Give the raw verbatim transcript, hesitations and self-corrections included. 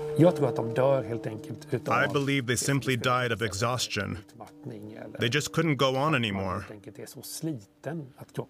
Jag tror att de dör helt enkelt utav I believe they simply died of exhaustion. They just couldn't go on anymore.